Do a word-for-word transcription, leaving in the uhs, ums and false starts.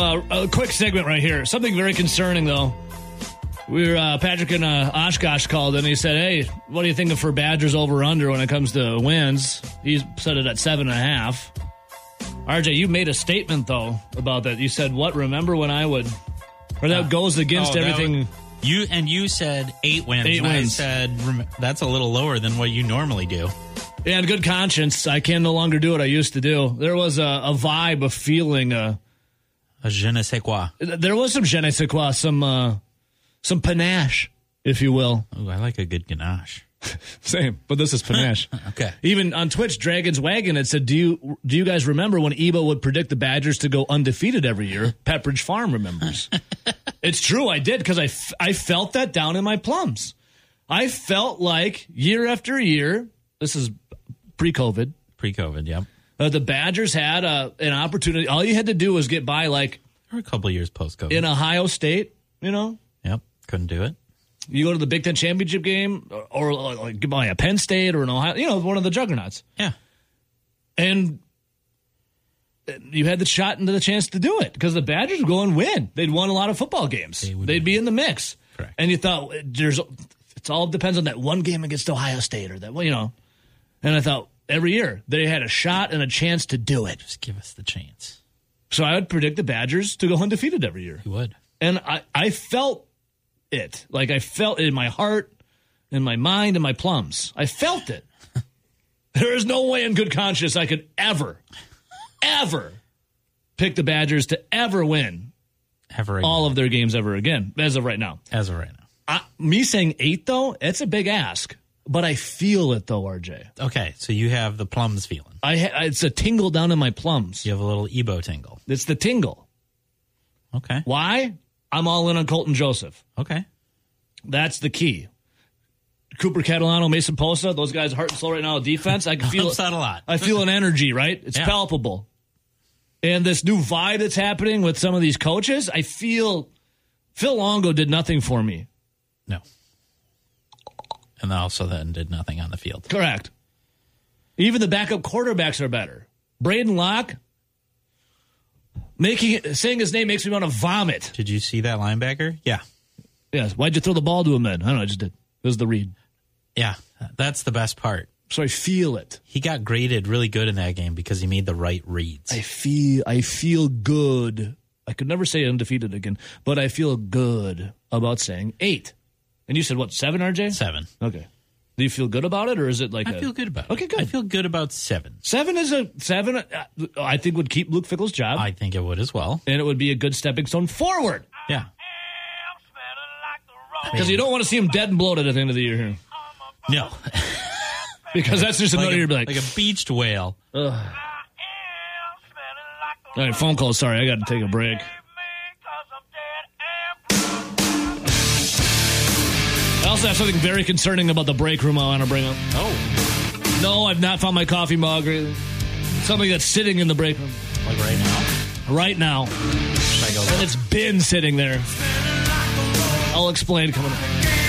Uh, a quick segment right here. Something very concerning, though. We were, uh, Patrick and uh, Oshkosh called, and he said, hey, what are you thinking for Badgers over-under when it comes to wins? He said it at seven and a half. R J, you made a statement, though, about that. You said, what, remember when I would... Or that uh, goes against oh, everything... Would, you And you said eight wins. Eight and wins. I said, that's a little lower than what you normally do. Yeah, in good conscience, I can no longer do what I used to do. There was a, a vibe, a feeling... Uh, a je ne sais quoi. There was some je ne sais quoi, some... Uh, Some panache, if you will. Ooh, I like a good ganache. Same, but this is panache. Okay. Even on Twitch, Dragon's Wagon, it said, do you do you guys remember when Ebo would predict the Badgers to go undefeated every year? Pepperidge Farm remembers. It's true, I did, because I, f- I felt that down in my plums. I felt like year after year, this is pre-COVID. Pre-COVID, yep. Uh, the Badgers had a, an opportunity. All you had to do was get by, like... Or a couple of years post-COVID. In Ohio State, you know? Yep. Couldn't do it. You go to the Big Ten championship game, or, or like by a Penn State or an Ohio, you know, one of the juggernauts. Yeah, and you had the shot into the chance to do it because the Badgers would go and win. They'd won a lot of football games. They They'd be in the mix. Correct. And you thought there's, it's all depends on that one game against Ohio State or that, well, you know. And I thought every year they had a shot and a chance to do it. Just give us the chance. So I would predict the Badgers to go undefeated every year. You would, and I I felt. It like I felt it in my heart, in my mind, in my plums. I felt it. There is no way in good conscience I could ever, ever pick the Badgers to ever win ever again. all of their games ever again. As of right now, as of right now, I, me saying eight though, it's a big ask. But I feel it though, R J. Okay, so you have the plums feeling. I ha- it's a tingle down in my plums. You have a little Ebo tingle. It's the tingle. Okay. Why? I'm all in on Colton Joseph. Okay. That's the key. Cooper Catalano, Mason Posa, those guys are heart and soul right now on defense. I can feel it. a lot. I feel an energy, right? It's yeah. palpable. And this new vibe that's happening with some of these coaches, I feel Phil Longo did nothing for me. No. And also then did nothing on the field. Correct. Even the backup quarterbacks are better. Braden Locke, making saying his name makes me want to vomit. Did you see that linebacker? Yeah. Yes. Why'd you throw the ball to him then? I don't know. I just did. It was the read. Yeah. That's the best part. So I feel it. He got graded really good in that game because he made the right reads. I feel I feel good. I could never say undefeated again, but I feel good about saying eight. And you said what, seven, R J? Seven. Okay. Do you feel good about it, or is it like I a, feel good about it. Okay, good. I feel good about seven. Seven is a seven. Uh, I think would keep Luke Fickell's job. I think it would as well, and it would be a good stepping stone forward. Yeah. Because you don't want to see him dead and bloated at the end of the year here. No. Because that's just another like a, year like, like a beached whale. Ugh. All right, phone call. Sorry, I got to take a break. I also have something very concerning about the break room I want to bring up. Oh. No, I've not found my coffee mug. Something that's sitting in the break room. Like right now? Right now. Should I go and it's been sitting there. I'll explain coming up.